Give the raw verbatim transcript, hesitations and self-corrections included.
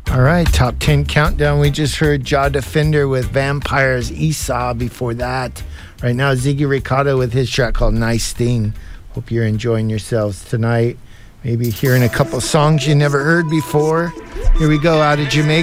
All right, top ten countdown. We just heard Jaw Defender with Vampires, Esau before that. Right now, Ziggy Ricardo with his track called Nice Thing. Hope you're enjoying yourselves tonight. Maybe hearing a couple songs you never heard before. Here we go, out of Jamaica.